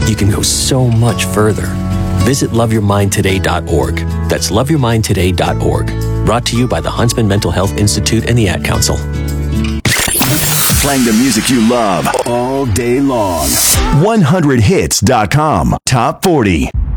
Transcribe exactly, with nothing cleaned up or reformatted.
you can go so much further. Visit love your mind today dot org. That's love your mind today dot org. Brought to you by the Huntsman Mental Health Institute and the Ad Council. Playing the music you love all day long. one hundred hits dot com. Top forty.